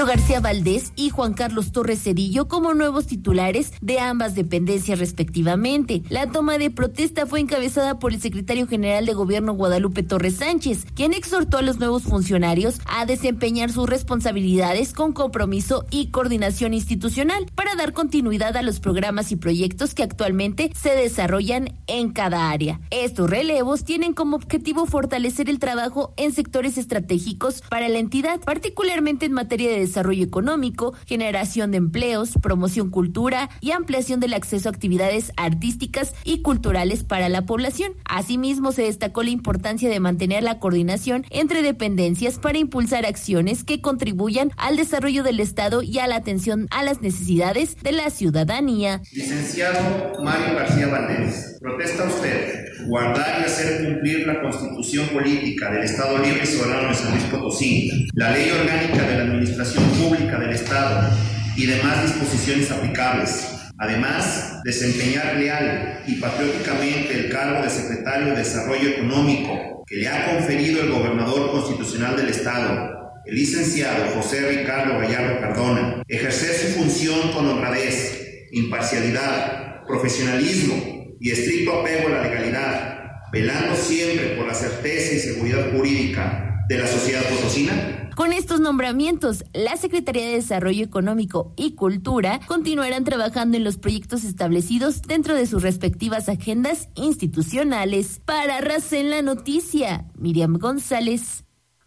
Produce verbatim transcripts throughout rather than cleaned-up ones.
Mario García Valdés y Juan Carlos Torres Cedillo como nuevos titulares de ambas dependencias respectivamente. La toma de protesta fue encabezada por el secretario general de Gobierno Guadalupe Torres Sánchez, quien exhortó a los nuevos funcionarios a desempeñar sus responsabilidades con compromiso y coordinación institucional para dar continuidad a los programas y proyectos que actualmente se desarrollan en cada área. Estos relevos tienen como objetivo fortalecer el trabajo en sectores estratégicos para la entidad, particularmente en materia de desarrollo económico, generación de empleos, promoción cultura y ampliación del acceso a actividades artísticas y culturales para la población. Asimismo, se destacó la importancia de mantener la coordinación entre dependencias para impulsar acciones que contribuyan al desarrollo del Estado y a la atención a las necesidades de la ciudadanía. Licenciado Mario García Valdés, protesta usted guardar y hacer cumplir la Constitución Política del Estado Libre y Soberano de San Luis Potosí, la Ley Orgánica de la Administración Pública del Estado y demás disposiciones aplicables. Además, desempeñar leal y patrióticamente el cargo de Secretario de Desarrollo Económico que le ha conferido el Gobernador Constitucional del Estado, el licenciado José Ricardo Gallardo Cardona. Ejercer su función con honradez, imparcialidad, profesionalismo y estricto apego a la legalidad, velando siempre por la certeza y seguridad jurídica de la sociedad potosina. Con estos nombramientos, la Secretaría de Desarrollo Económico y Cultura continuarán trabajando en los proyectos establecidos dentro de sus respectivas agendas institucionales. Para Raza en la Noticia, Miriam González.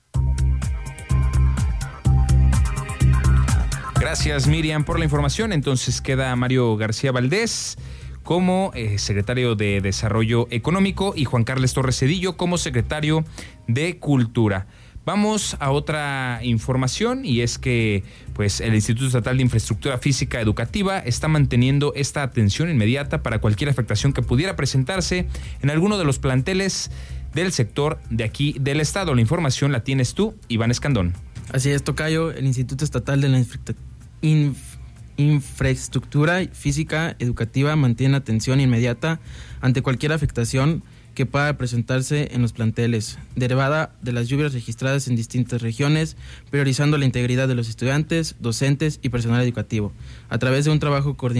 Gracias, Miriam, por la información. Entonces queda Mario García Valdés como eh, secretario de Desarrollo Económico y Juan Carlos Torres Cedillo como secretario de Cultura. Vamos a otra información, y es que pues el Instituto Estatal de Infraestructura Física Educativa está manteniendo esta atención inmediata para cualquier afectación que pudiera presentarse en alguno de los planteles del sector de aquí del estado. La información la tienes tú, Iván Escandón. Así es, tocayo. El Instituto Estatal de la Infra- Inf- Infraestructura Física Educativa mantiene atención inmediata ante cualquier afectación que pueda presentarse en los planteles, derivada de las lluvias registradas en distintas regiones, priorizando la integridad de los estudiantes, docentes y personal educativo, a través de un trabajo coordinado